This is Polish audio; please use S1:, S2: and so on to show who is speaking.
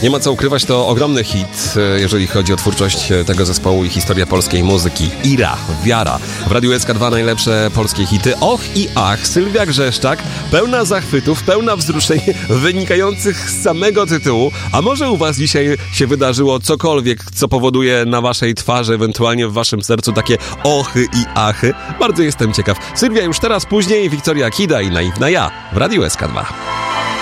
S1: Nie ma co ukrywać, to ogromny hit, jeżeli chodzi o twórczość tego zespołu i historię polskiej muzyki. Ira, Wiara. W Radiu SK2 najlepsze polskie hity. Och i ach, Sylwia Grzeszczak, pełna zachwytów, pełna wzruszeń wynikających z samego tytułu. A może u was dzisiaj się wydarzyło cokolwiek, co powoduje na waszej twarzy, ewentualnie w waszym sercu takie ochy i achy? Bardzo jestem ciekaw. Sylwia już teraz, później Wiktoria Kida i Naiwna Ja w Radiu SK2.